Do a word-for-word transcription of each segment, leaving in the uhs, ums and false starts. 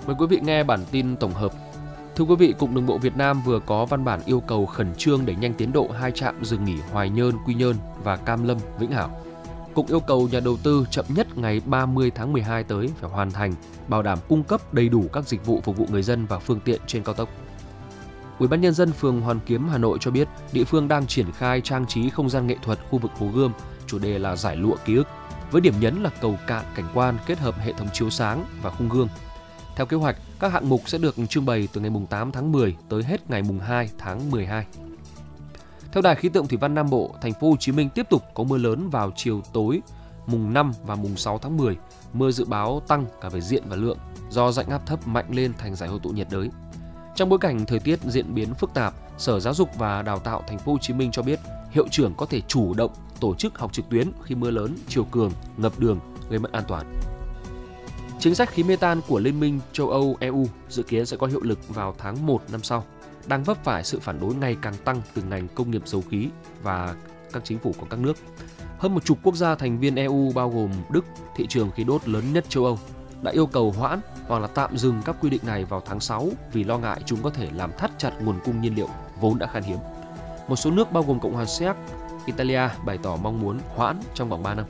Mời quý vị nghe bản tin tổng hợp. Thưa quý vị, Cục Đường bộ Việt Nam vừa có văn bản yêu cầu khẩn trương đẩy nhanh tiến độ hai trạm dừng nghỉ Hoài Nhơn, Quy Nhơn và Cam Lâm, Vĩnh Hảo. Cục yêu cầu nhà đầu tư chậm nhất ngày ba mươi tháng mười hai tới phải hoàn thành, bảo đảm cung cấp đầy đủ các dịch vụ phục vụ người dân và phương tiện trên cao tốc. Ủy ban nhân dân phường Hoàn Kiếm, Hà Nội cho biết địa phương đang triển khai trang trí không gian nghệ thuật khu vực Hồ Gươm, chủ đề là giải lụa ký ức, với điểm nhấn là cầu cạn cảnh quan kết hợp hệ thống chiếu sáng và khung gương. Theo kế hoạch, các hạng mục sẽ được trưng bày từ ngày tám tháng mười tới hết ngày hai tháng mười hai. Theo Đài khí tượng thủy văn Nam Bộ, thành phố Hồ Chí Minh tiếp tục có mưa lớn vào chiều tối mùng năm và mùng sáu tháng mười. Mưa dự báo tăng cả về diện và lượng do rãnh áp thấp mạnh lên thành giải hội tụ nhiệt đới. Trong bối cảnh thời tiết diễn biến phức tạp, Sở Giáo dục và Đào tạo thành phố Hồ Chí Minh cho biết hiệu trưởng có thể chủ động tổ chức học trực tuyến khi mưa lớn, chiều cường, ngập đường gây mất an toàn. Chính sách khí mê tan của Liên minh châu Âu E U dự kiến sẽ có hiệu lực vào tháng một năm sau, đang vấp phải sự phản đối ngày càng tăng từ ngành công nghiệp dầu khí và các chính phủ của các nước. Hơn một chục quốc gia thành viên E U bao gồm Đức, thị trường khí đốt lớn nhất châu Âu, đã yêu cầu hoãn hoặc là tạm dừng các quy định này vào tháng sáu vì lo ngại chúng có thể làm thắt chặt nguồn cung nhiên liệu vốn đã khan hiếm. Một số nước bao gồm Cộng hòa Séc, Italia bày tỏ mong muốn hoãn trong vòng ba năm.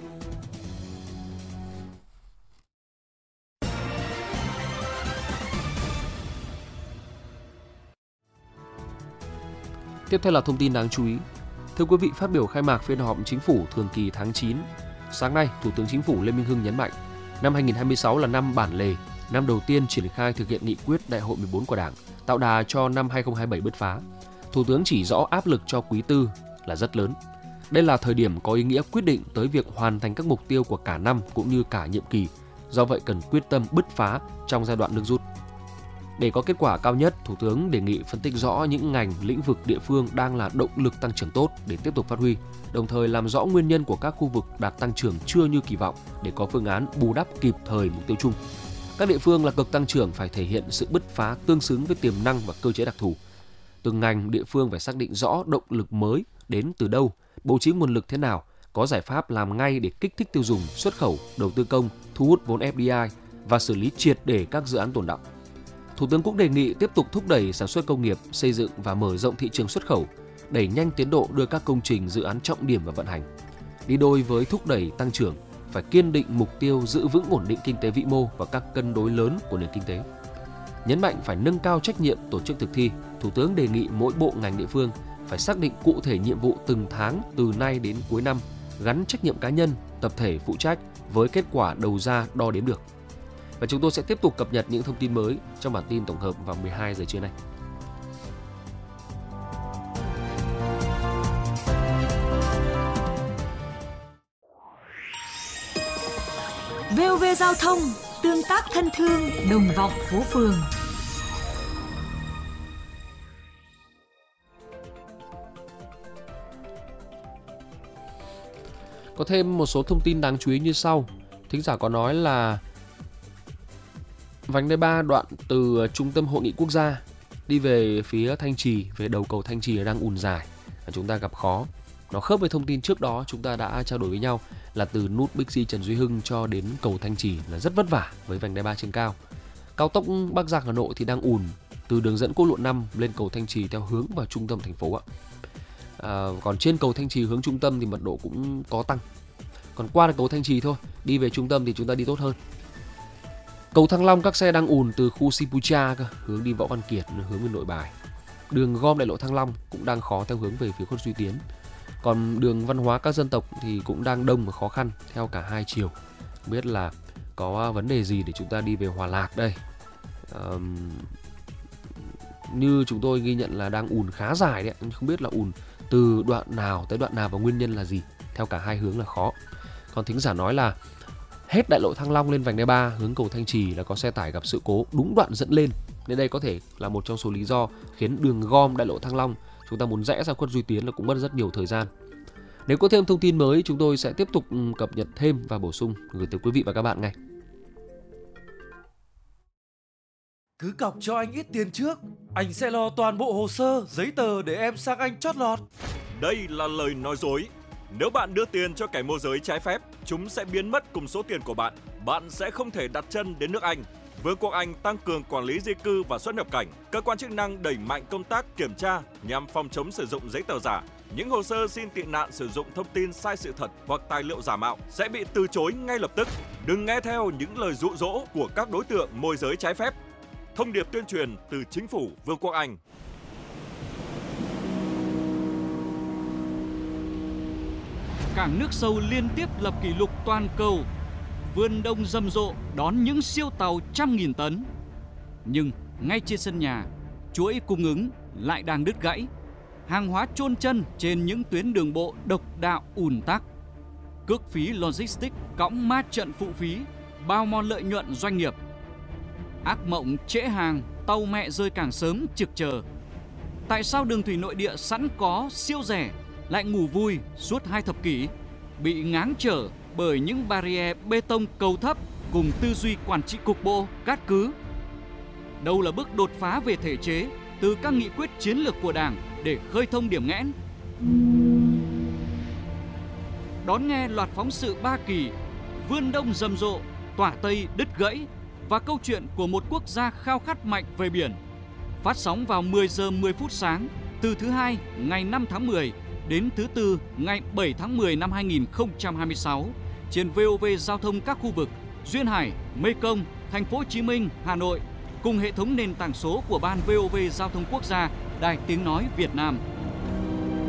Tiếp theo là thông tin đáng chú ý. Thưa quý vị, phát biểu khai mạc phiên họp chính phủ thường kỳ tháng chín, sáng nay, Thủ tướng Chính phủ Lê Minh Hưng nhấn mạnh, năm hai nghìn không trăm hai mươi sáu là năm bản lề, năm đầu tiên triển khai thực hiện nghị quyết Đại hội mười bốn của Đảng, tạo đà cho năm hai nghìn không trăm hai mươi bảy bứt phá. Thủ tướng chỉ rõ áp lực cho quý tư là rất lớn. Đây là thời điểm có ý nghĩa quyết định tới việc hoàn thành các mục tiêu của cả năm cũng như cả nhiệm kỳ. Do vậy cần quyết tâm bứt phá trong giai đoạn nước rút. Để có kết quả cao nhất, Thủ tướng đề nghị phân tích rõ những ngành, lĩnh vực địa phương đang là động lực tăng trưởng tốt để tiếp tục phát huy, đồng thời làm rõ nguyên nhân của các khu vực đạt tăng trưởng chưa như kỳ vọng để có phương án bù đắp kịp thời mục tiêu chung. Các địa phương là cực tăng trưởng phải thể hiện sự bứt phá tương xứng với tiềm năng và cơ chế đặc thù. Từng ngành, địa phương phải xác định rõ động lực mới đến từ đâu, bố trí nguồn lực thế nào, có giải pháp làm ngay để kích thích tiêu dùng, xuất khẩu, đầu tư công, thu hút vốn F D I và xử lý triệt để các dự án tồn đọng. Thủ tướng cũng đề nghị tiếp tục thúc đẩy sản xuất công nghiệp, xây dựng và mở rộng thị trường xuất khẩu, đẩy nhanh tiến độ đưa các công trình dự án trọng điểm vào vận hành. Đi đôi với thúc đẩy tăng trưởng, phải kiên định mục tiêu giữ vững ổn định kinh tế vĩ mô và các cân đối lớn của nền kinh tế. Nhấn mạnh phải nâng cao trách nhiệm tổ chức thực thi, Thủ tướng đề nghị mỗi bộ ngành địa phương phải xác định cụ thể nhiệm vụ từng tháng từ nay đến cuối năm, gắn trách nhiệm cá nhân, tập thể phụ trách với kết quả đầu ra đo đếm được. Và chúng tôi sẽ tiếp tục cập nhật những thông tin mới trong bản tin tổng hợp vào mười hai giờ trưa nay. vê o vê Giao thông, tương tác thân thương, đồng vọng phố phường. Có thêm một số thông tin đáng chú ý như sau. Thính giả có nói là vành đai ba đoạn từ Trung tâm Hội nghị Quốc gia đi về phía Thanh Trì, về đầu cầu Thanh Trì đang ùn dài, chúng ta gặp khó. Nó khớp với thông tin trước đó chúng ta đã trao đổi với nhau là từ nút Bixi Trần Duy Hưng cho đến cầu Thanh Trì là rất vất vả với vành đai ba trên cao. Cao tốc Bắc Giang Hà Nội thì đang ùn từ đường dẫn quốc lộ năm lên cầu Thanh Trì theo hướng vào trung tâm thành phố ạ. À, còn trên cầu Thanh Trì hướng trung tâm thì mật độ cũng có tăng. Còn qua được cầu Thanh Trì thôi, đi về trung tâm thì chúng ta đi tốt hơn. Cầu Thăng Long các xe đang ùn từ khu Sipucha cơ, hướng đi Võ Văn Kiệt, hướng về Nội Bài. Đường gom đại lộ Thăng Long cũng đang khó theo hướng về phía Khuất Duy Tiến. Còn đường văn hóa các dân tộc thì cũng đang đông và khó khăn theo cả hai chiều. Không biết là có vấn đề gì để chúng ta đi về Hòa Lạc đây. Um, như chúng tôi ghi nhận là đang ùn khá dài đấy, không biết là ùn từ đoạn nào tới đoạn nào và nguyên nhân là gì. Theo cả hai hướng là khó. Còn thính giả nói là hết đại lộ Thăng Long lên vành đai ba hướng cầu Thanh Trì là có xe tải gặp sự cố đúng đoạn dẫn lên, nên đây có thể là một trong số lý do khiến đường gom đại lộ Thăng Long chúng ta muốn rẽ ra Khuất Duy Tiến là cũng mất rất nhiều thời gian. Nếu có thêm thông tin mới chúng tôi sẽ tiếp tục cập nhật thêm và bổ sung gửi tới quý vị và các bạn ngay. Cứ cọc cho anh ít tiền trước, anh sẽ lo toàn bộ hồ sơ, giấy tờ để em sang anh chót lọt. Đây là lời nói dối. Nếu bạn đưa tiền cho kẻ môi giới trái phép, chúng sẽ biến mất cùng số tiền của bạn. Bạn sẽ không thể đặt chân đến nước Anh. Vương quốc Anh tăng cường quản lý di cư và xuất nhập cảnh. Cơ quan chức năng đẩy mạnh công tác kiểm tra nhằm phòng chống sử dụng giấy tờ giả. Những hồ sơ xin tị nạn sử dụng thông tin sai sự thật hoặc tài liệu giả mạo sẽ bị từ chối ngay lập tức. Đừng nghe theo những lời dụ dỗ của các đối tượng môi giới trái phép. Thông điệp tuyên truyền từ Chính phủ Vương quốc Anh. Cảng nước sâu liên tiếp lập kỷ lục toàn cầu. Vườn đông rầm rộ đón những siêu tàu trăm nghìn tấn. Nhưng ngay trên sân nhà, chuỗi cung ứng lại đang đứt gãy. Hàng hóa chôn chân trên những tuyến đường bộ độc đạo ùn tắc. Cước phí logistics cõng ma trận phụ phí, bao mòn lợi nhuận doanh nghiệp. Ác mộng trễ hàng, tàu mẹ rơi càng sớm trực chờ. Tại sao đường thủy nội địa sẵn có siêu rẻ lại ngủ vui suốt hai thập kỷ, bị ngáng trở bởi những barrier bê tông cầu thấp cùng tư duy quản trị cục bộ, cát cứ? Đâu là bước đột phá về thể chế từ các nghị quyết chiến lược của Đảng để khơi thông điểm nghẽn? Đón nghe loạt phóng sự ba kỳ, vươn đông rầm rộ, tỏa tây đứt gãy và câu chuyện của một quốc gia khao khát mạnh về biển. Phát sóng vào mười giờ mười phút sáng từ thứ hai ngày năm tháng mười đến thứ tư ngày bảy tháng mười năm hai nghìn không trăm hai mươi sáu trên vê o vê Giao thông các khu vực Duyên Hải, Mê Công, Thành phố Hồ Chí Minh, Hà Nội cùng hệ thống nền tảng số của Ban vê o vê Giao thông Quốc gia, Đài Tiếng nói Việt Nam.